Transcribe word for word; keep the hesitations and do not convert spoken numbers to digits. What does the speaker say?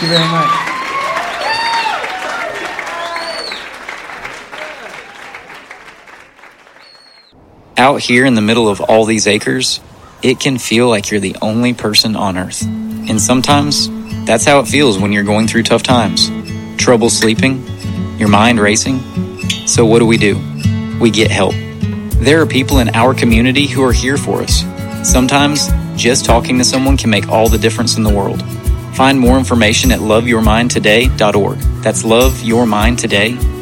Thank you very much. Out here in the middle of all these acres, it can feel like you're the only person on earth. And sometimes, that's how it feels when you're going through tough times. Trouble sleeping, your mind racing. So what do we do? We get help. There are people in our community who are here for us. Sometimes, just talking to someone can make all the difference in the world. Find more information at love your mind today dot org. That's love your mind today